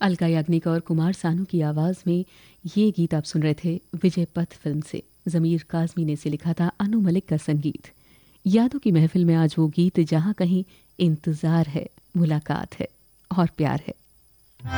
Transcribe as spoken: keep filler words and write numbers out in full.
अलका याग्निक और कुमार सानू की आवाज़ में ये गीत आप सुन रहे थे विजय पथ फिल्म से। ज़मीर काज़मी ने इसे लिखा था, अनु मलिक का संगीत। यादों की महफिल में आज वो गीत जहाँ कहीं इंतज़ार है, मुलाकात है और प्यार है।